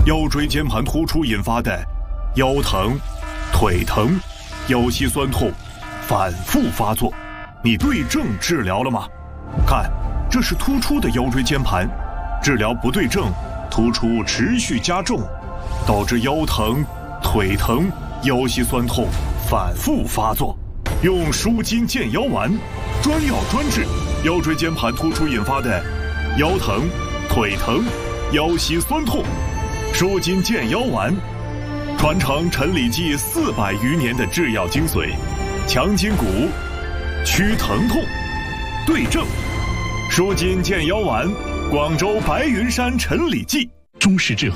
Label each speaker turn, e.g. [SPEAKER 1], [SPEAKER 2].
[SPEAKER 1] 腰椎间盘突出引发的腰疼、腿疼、腰膝酸痛反复发作，你对症治疗了吗？看，这是突出的腰椎间盘，治疗不对症，突出持续加重，导致腰疼、腿疼、腰膝酸痛反复发作。用舒筋健腰丸，专药专治腰椎间盘突出引发的腰疼、腿疼、腰膝酸痛。舒筋健腰丸，传承陈李济400余年的制药精髓，强筋骨，祛疼痛，对症。舒筋健腰丸，广州白云山陈李济。
[SPEAKER 2] 中式制